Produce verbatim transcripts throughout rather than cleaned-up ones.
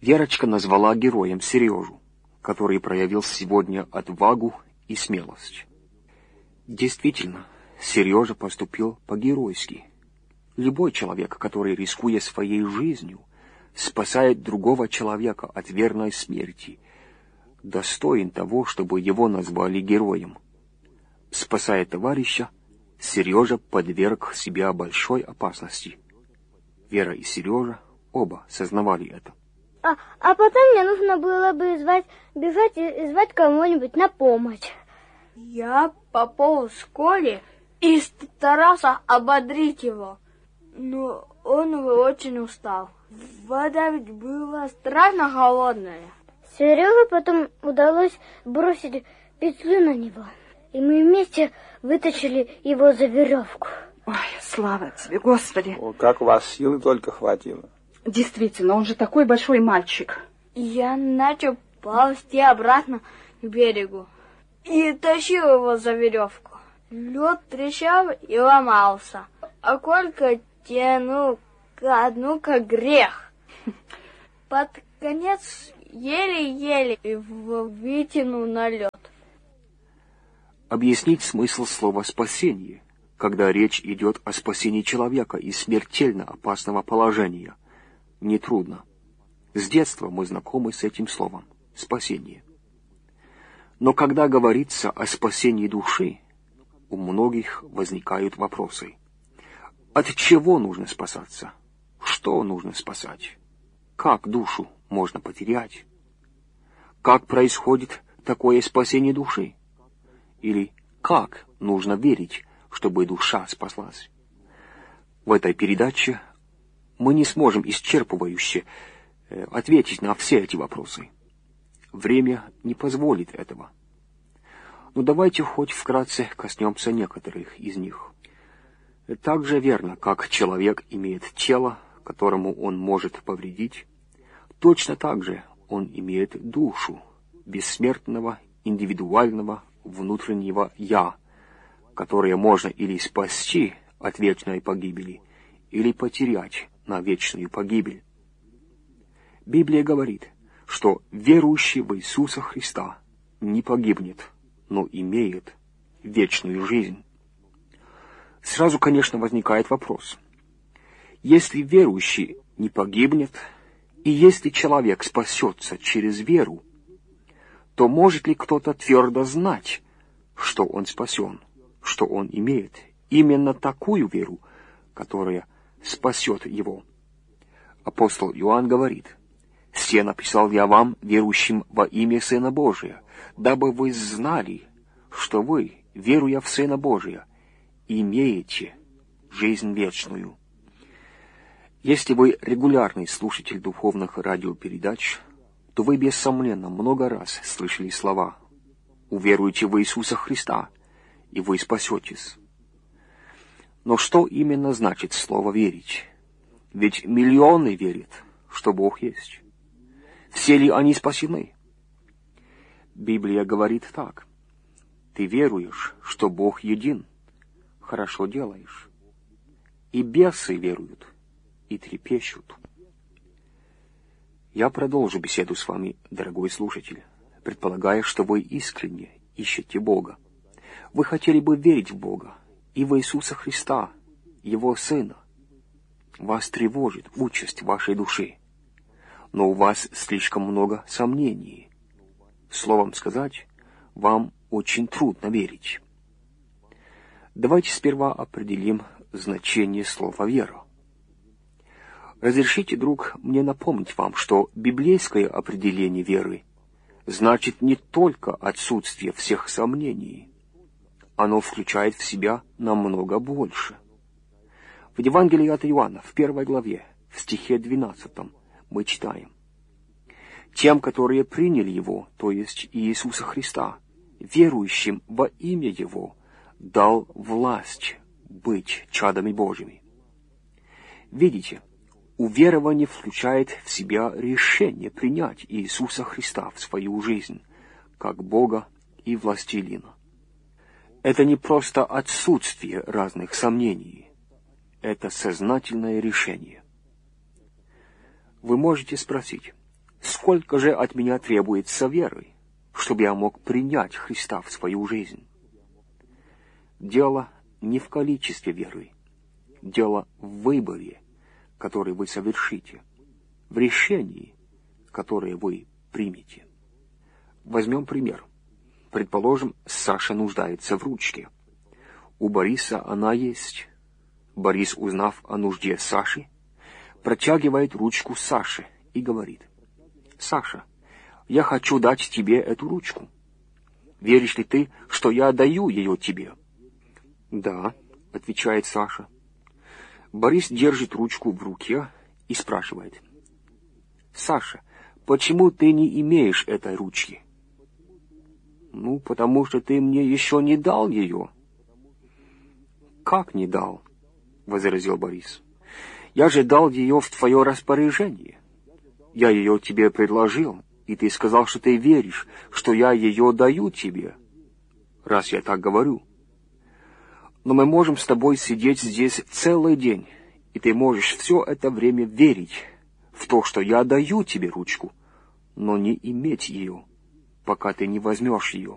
Верочка назвала героем Сережу, который проявил сегодня отвагу и смелость. Действительно, Сережа поступил по-геройски. Любой человек, который, рискуя своей жизнью, спасает другого человека от верной смерти, достоин того, чтобы его назвали героем. Спасая товарища, Сережа подверг себя большой опасности. Вера и Сережа оба сознавали это. А, а потом мне нужно было бы звать, бежать и звать кого-нибудь на помощь. Я пополз к Коле и старался ободрить его, но он очень устал. Вода ведь была страшно холодная. Сереже потом удалось бросить петлю на него, и мы вместе вытащили его за веревку. Ой, слава тебе, Господи! О, как у вас силы только хватило. Действительно, он же такой большой мальчик. Я начал ползти обратно к берегу и тащил его за веревку. Лед трещал и ломался, а Колька тянул ко дну, как грех. Под конец еле-еле его вытянул на лед. Объяснить смысл слова «спасение», когда речь идет о спасении человека из смертельно опасного положения, нетрудно. С детства мы знакомы с этим словом «спасение». Но когда говорится о спасении души, у многих возникают вопросы. От чего нужно спасаться? Что нужно спасать? Как душу можно потерять? Как происходит такое спасение души? Или как нужно верить, чтобы душа спаслась? В этой передаче мы не сможем исчерпывающе э, ответить на все эти вопросы. Время не позволит этого. Но давайте хоть вкратце коснемся некоторых из них. Так же верно, как человек имеет тело, которому он может повредить, точно так же он имеет душу, бессмертного, индивидуального, внутреннего «я», которое можно или спасти от вечной погибели, или потерять на вечную погибель. Библия говорит, что верующий в Иисуса Христа не погибнет, но имеет вечную жизнь. Сразу, конечно, возникает вопрос. Если верующий не погибнет, и если человек спасется через веру, то может ли кто-то твердо знать, что он спасен, что он имеет именно такую веру, которая спасет его? Апостол Иоанн говорит: «Се написал я вам, верующим во имя Сына Божия, дабы вы знали, что вы, веруя в Сына Божия, имеете жизнь вечную». Если вы регулярный слушатель духовных радиопередач, то вы, бессомненно, много раз слышали слова: «Уверуйте в Иисуса Христа, и вы спасетесь». Но что именно значит слово «верить»? Ведь миллионы верят, что Бог есть. Все ли они спасены? Библия говорит так: «Ты веруешь, что Бог един, хорошо делаешь». И бесы веруют и трепещут. Я продолжу беседу с вами, дорогой слушатель, предполагая, что вы искренне ищете Бога. Вы хотели бы верить в Бога и в Иисуса Христа, Его Сына. Вас тревожит участь вашей души, но у вас слишком много сомнений. Словом сказать, вам очень трудно верить. Давайте сперва определим значение слова «вера». Разрешите, друг, мне напомнить вам, что библейское определение веры значит не только отсутствие всех сомнений. Оно включает в себя намного больше. В Евангелии от Иоанна, в первой главе, в стихе двенадцатом, мы читаем: «Тем, которые приняли Его, то есть Иисуса Христа, верующим во имя Его, дал власть быть чадами Божьими». Видите, уверование включает в себя решение принять Иисуса Христа в свою жизнь, как Бога и властелина. Это не просто отсутствие разных сомнений, это сознательное решение. Вы можете спросить, сколько же от меня требуется веры, чтобы я мог принять Христа в свою жизнь? Дело не в количестве веры, дело в выборе, который вы совершите, в решении, которое вы примете. Возьмем пример. Предположим, Саша нуждается в ручке. У Бориса она есть. Борис, узнав о нужде Саши, протягивает ручку Саше и говорит: «Саша, я хочу дать тебе эту ручку. Веришь ли ты, что я даю ее тебе?» «Да», — отвечает Саша. Борис держит ручку в руке и спрашивает: «Саша, почему ты не имеешь этой ручки?» «Ну, потому что ты мне еще не дал ее». «Как не дал?» — возразил Борис. «Я же дал ее в твое распоряжение. Я ее тебе предложил, и ты сказал, что ты веришь, что я ее даю тебе, раз я так говорю. Но мы можем с тобой сидеть здесь целый день, и ты можешь все это время верить в то, что я даю тебе ручку, но не иметь ее, пока ты не возьмешь ее».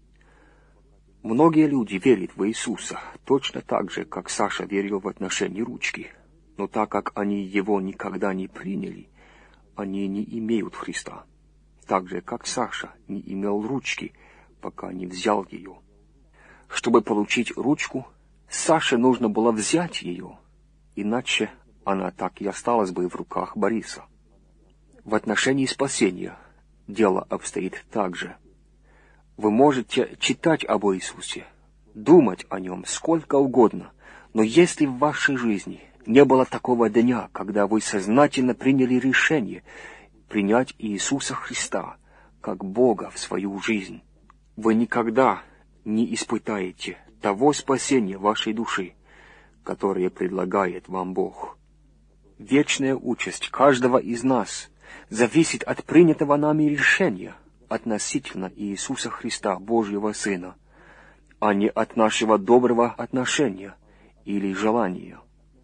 Многие люди верят в Иисуса точно так же, как Саша верил в отношении ручки, но так как они его никогда не приняли, они не имеют Христа, так же, как Саша не имел ручки, пока не взял ее. Чтобы получить ручку, Саше нужно было взять ее, иначе она так и осталась бы в руках Бориса. В отношении спасения дело обстоит так же. Вы можете читать об Иисусе, думать о нем сколько угодно, но если в вашей жизни не было такого дня, когда вы сознательно приняли решение принять Иисуса Христа как Бога в свою жизнь, вы никогда не испытаете того спасения вашей души, которое предлагает вам Бог. Вечная участь каждого из нас зависит от принятого нами решения относительно Иисуса Христа, Божьего Сына, а не от нашего доброго отношения или желания.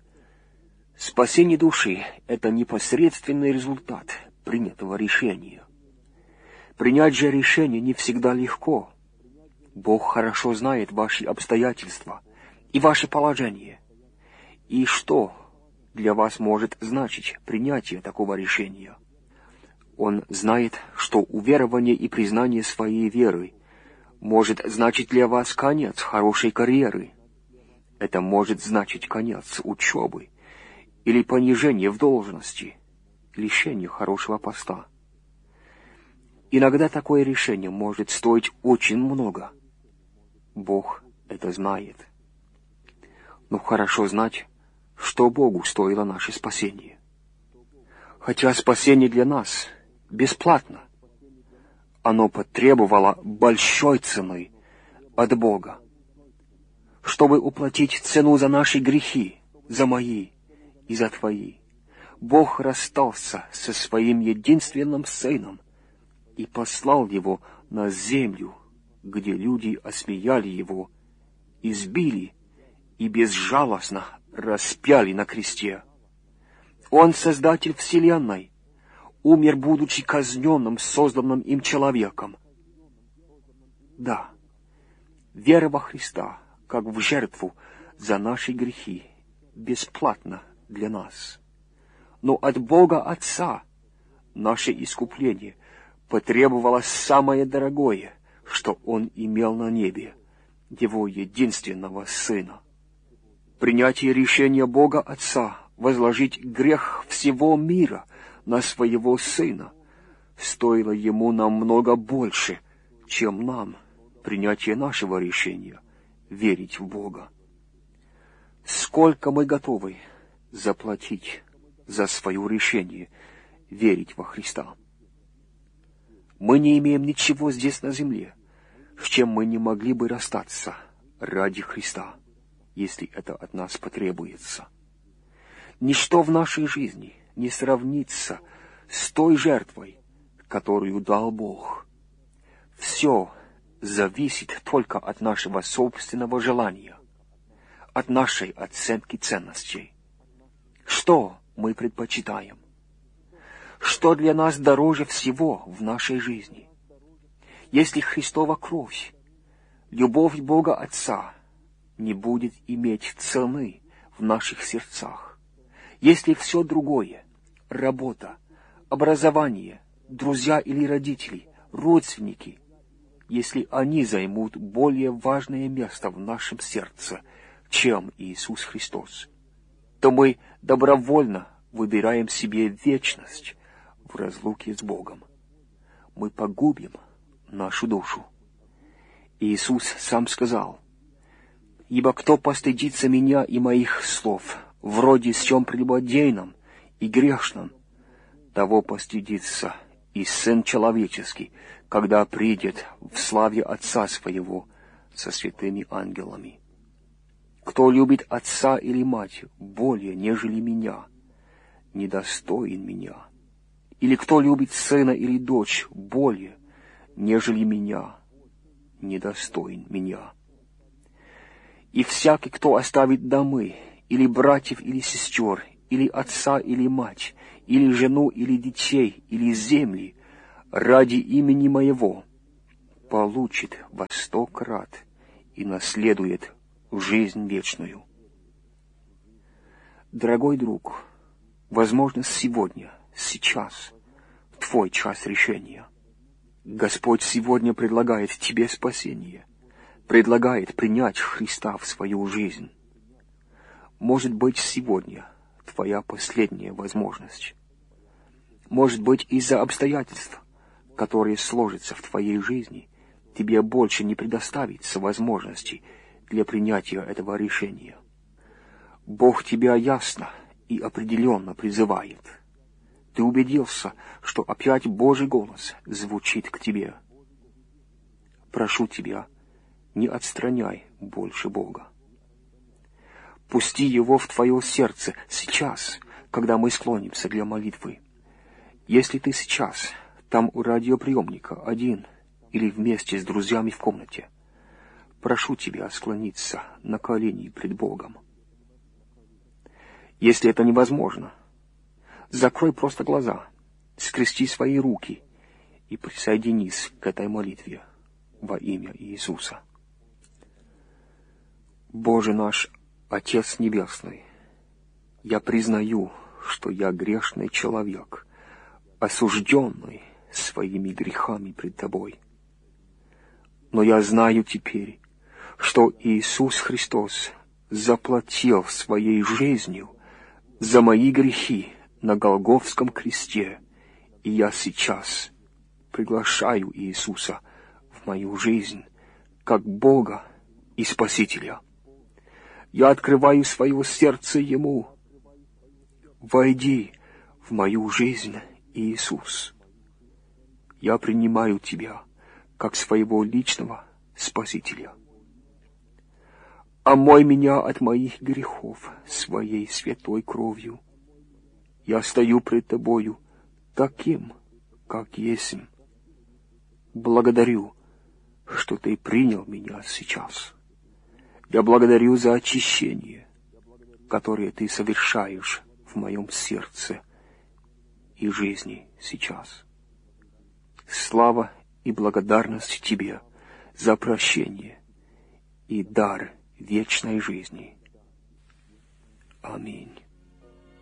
Спасение души — это непосредственный результат принятого решения. Принять же решение не всегда легко. Бог хорошо знает ваши обстоятельства и ваше положение. И что для вас может значить принятие такого решения? Он знает, что уверование и признание своей веры может значить для вас конец хорошей карьеры. Это может значить конец учебы или понижение в должности, лишение хорошего поста. Иногда такое решение может стоить очень много. Бог это знает. Но хорошо знать, что Богу стоило наше спасение. Хотя спасение для нас бесплатно, оно потребовало большой цены от Бога. Чтобы уплатить цену за наши грехи, за мои и за твои, Бог расстался со своим единственным Сыном и послал Его на землю, где люди осмеяли Его, избили и безжалостно распяли на кресте. Он Создатель Вселенной, умер, будучи казненным, созданным им человеком. Да, вера во Христа, как в жертву за наши грехи, бесплатна для нас. Но от Бога Отца наше искупление потребовало самое дорогое, что Он имел на небе, Его единственного Сына. Принятие решения Бога Отца возложить грех всего мира на Своего Сына стоило Ему намного больше, чем нам принятие нашего решения верить в Бога. Сколько мы готовы заплатить за свое решение верить во Христа? Мы не имеем ничего здесь на земле, с чем мы не могли бы расстаться ради Христа, если это от нас потребуется. Ничто в нашей жизни не сравнится с той жертвой, которую дал Бог. Все зависит только от нашего собственного желания, от нашей оценки ценностей. Что мы предпочитаем? что для нас дороже всего в нашей жизни. Если Христова кровь, любовь Бога Отца не будет иметь цены в наших сердцах, если все другое, работа, образование, друзья или родители, родственники, если они займут более важное место в нашем сердце, чем Иисус Христос, то мы добровольно выбираем себе вечность в разлуке с Богом. Мы погубим нашу душу. Иисус сам сказал: «Ибо кто постыдится меня и моих слов, вроде с чем прелюбодейном и грешным, того постыдится и Сын Человеческий, когда придет в славе Отца Своего со святыми ангелами. Кто любит отца или мать более, нежели меня, недостоин меня. Или кто любит сына или дочь более, нежели меня, недостоин меня. И всякий, кто оставит домы, или братьев, или сестер, или отца, или мать, или жену, или детей, или земли, ради имени моего, получит во сто крат и наследует жизнь вечную». Дорогой друг, возможно, сегодня, сейчас, в твой час решения, Господь сегодня предлагает тебе спасение, предлагает принять Христа в свою жизнь. Может быть, сегодня твоя последняя возможность. Может быть, из-за обстоятельств, которые сложатся в твоей жизни, тебе больше не предоставится возможности для принятия этого решения. Бог тебя ясно и определенно призывает. Ты убедился, что опять Божий голос звучит к тебе. Прошу тебя, не отстраняй больше Бога. Пусти Его в твое сердце сейчас, когда мы склонимся для молитвы. Если ты сейчас там у радиоприемника один или вместе с друзьями в комнате, прошу тебя склониться на колени пред Богом. Если это невозможно, закрой просто глаза, скрести свои руки и присоединись к этой молитве во имя Иисуса. Боже наш Отец Небесный, я признаю, что я грешный человек, осужденный своими грехами пред Тобой. Но я знаю теперь, что Иисус Христос заплатил своей жизнью за мои грехи на Голгофском кресте, и я сейчас приглашаю Иисуса в мою жизнь как Бога и Спасителя. Я открываю свое сердце Ему. Войди в мою жизнь, Иисус. Я принимаю Тебя как своего личного Спасителя. Омой меня от моих грехов своей святой кровью. Я стою пред Тобою таким, как есть. Благодарю, что Ты принял меня сейчас. Я благодарю за очищение, которое Ты совершаешь в моем сердце и жизни сейчас. Слава и благодарность Тебе за прощение и дар вечной жизни. Аминь.